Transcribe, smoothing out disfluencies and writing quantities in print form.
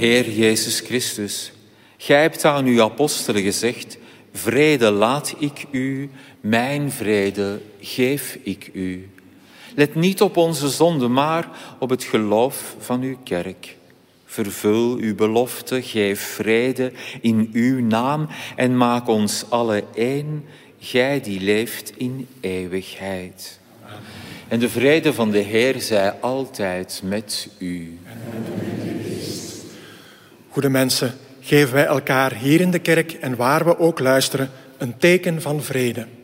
Heer Jezus Christus, gij hebt aan uw apostelen gezegd: vrede laat ik u, mijn vrede geef ik u. Let niet op onze zonde, maar op het geloof van uw kerk. Vervul uw belofte, geef vrede in uw naam en maak ons alle één, gij die leeft in eeuwigheid. Amen. En de vrede van de Heer zij altijd met u. Goede mensen, geven wij elkaar hier in de kerk en waar we ook luisteren een teken van vrede.